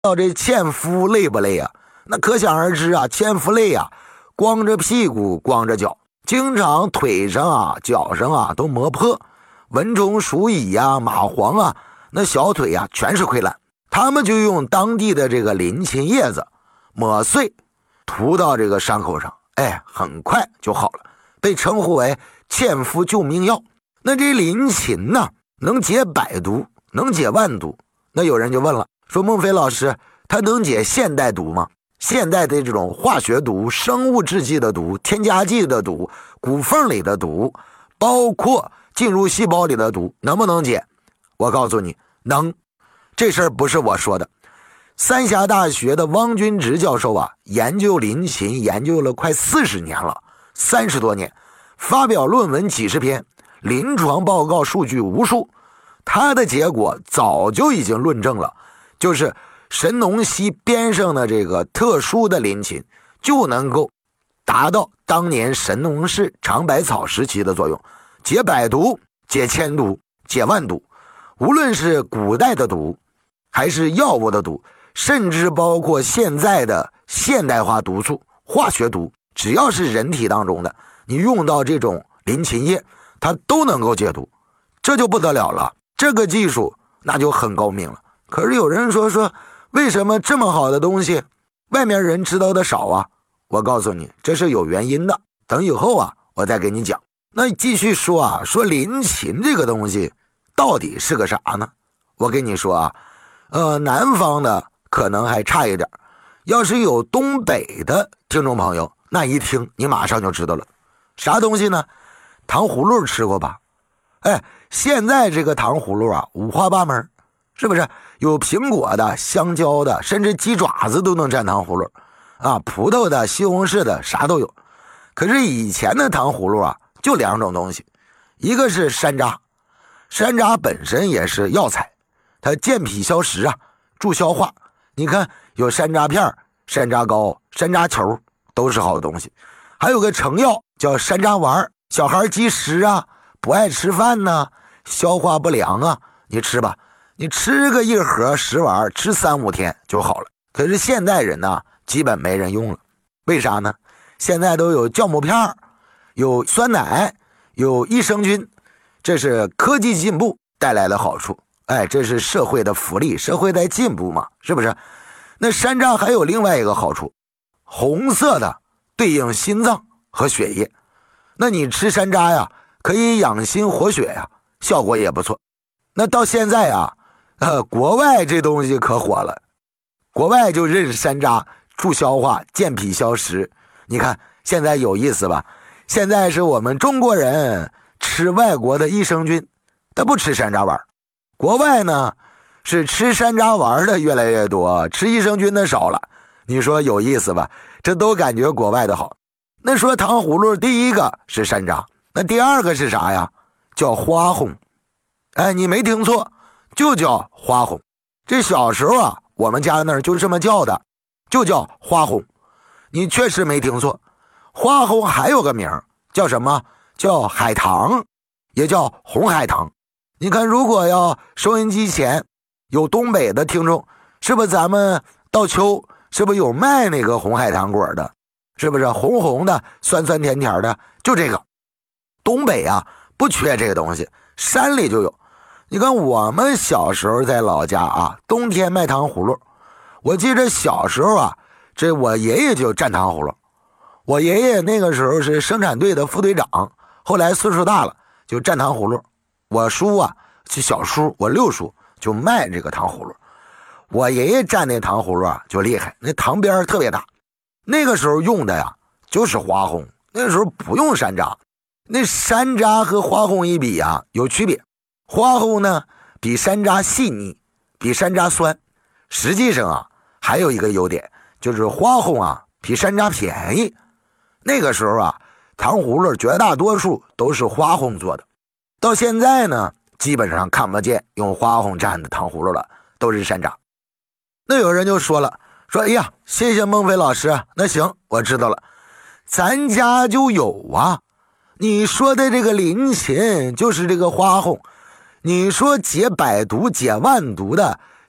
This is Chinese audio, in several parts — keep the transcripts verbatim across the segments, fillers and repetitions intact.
到这纤夫累不累啊？那可想而知啊，纤夫累啊，光着屁股光着脚，经常腿上啊脚上啊都磨破，蚊虫鼠蚁啊蚂蟥啊，那小腿啊全是溃烂。他们就用当地的这个林檎叶子抹碎涂到这个伤口上，哎，很快就好了，被称呼为纤夫救命药。那这林檎呢，能解百毒，能解万毒。那有人就问了，说孟非老师，它能解现代毒吗？现代的这种化学毒、生物制剂的毒、添加剂的毒、骨缝里的毒，包括进入细胞里的毒，能不能解？我告诉你，能。这事儿不是我说的，三峡大学的汪君直教授啊，研究林檎研究了快四十年了，三十多年，发表论文几十篇，临床报告数据无数。他的结果早就已经论证了，就是神农溪边上的这个特殊的林檎就能够达到当年神农氏尝百草时期的作用，解百毒、解千毒、解万毒。无论是古代的毒，还是药物的毒，甚至包括现在的现代化毒素、化学毒，只要是人体当中的，你用到这种林檎叶，它都能够解毒，这就不得了了。这个技术那就很高明了。可是有人说说，为什么这么好的东西，外面人知道的少啊？我告诉你，这是有原因的。等以后啊，我再给你讲。那继续说啊，说林檎这个东西到底是个啥呢？我跟你说啊，呃，南方的可能还差一点，要是有东北的听众朋友，那一听你马上就知道了，啥东西呢？糖葫芦吃过吧？哎，现在这个糖葫芦啊，五花八门，是不是？有苹果的、香蕉的，甚至鸡爪子都能蘸糖葫芦啊，葡萄的、西红柿的，啥都有。可是以前的糖葫芦啊，就两种东西，一个是山楂。山楂本身也是药材，它健脾消食啊，助消化。你看有山楂片、山楂糕、山楂球，都是好东西。还有个成药叫山楂丸，小孩积食啊，不爱吃饭呢，消化不良啊，你吃吧，你吃个一盒十丸，吃三五天就好了。可是现代人呢，基本没人用了，为啥呢？现在都有酵母片，有酸奶，有益生菌。这是科技进步带来的好处，哎，这是社会的福利，社会在进步嘛，是不是？那山楂还有另外一个好处，红色的对应心脏和血液，那你吃山楂呀，可以养心活血呀，效果也不错。那到现在啊，呃，国外这东西可火了，国外就认识山楂助消化、健脾消食。你看现在有意思吧？现在是我们中国人吃外国的益生菌，他不吃山楂丸。国外呢是吃山楂丸的越来越多，吃益生菌的少了。你说有意思吧？这都感觉国外的好。那说糖葫芦，第一个是山楂，那第二个是啥呀？叫花红。哎，你没听错，就叫花红。这小时候啊，我们家那儿就这么叫的，就叫花红。你确实没听错，花红还有个名叫什么？叫海棠，也叫红海棠。你看，如果要收音机前有东北的听众，是不是咱们到秋是不是有卖那个红海棠果的？是不是红红的、酸酸甜甜的？就这个，东北啊不缺这个东西，山里就有。你看我们小时候在老家啊，冬天卖糖葫芦。我记着小时候啊，这我爷爷就蘸糖葫芦。我爷爷那个时候是生产队的副队长，后来岁数大了就蘸糖葫芦。我叔啊是小叔，我六叔就卖这个糖葫芦。我爷爷蘸那糖葫芦啊就厉害，那糖边特别大。那个时候用的呀就是花红，那个时候不用山楂。那山楂和花红一比啊有区别，花红呢比山楂细腻，比山楂酸。实际上啊还有一个优点，就是花红啊比山楂便宜。那个时候啊糖葫芦绝大多数都是花红做的，到现在呢基本上看不见用花红蘸的糖葫芦了，都是山楂。那有人就说了，说哎呀，谢谢孟非老师，那行我知道了，咱家就有啊。你说的这个林檎就是这个花红，你说解百毒解万毒的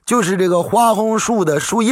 就是这个花红树的树叶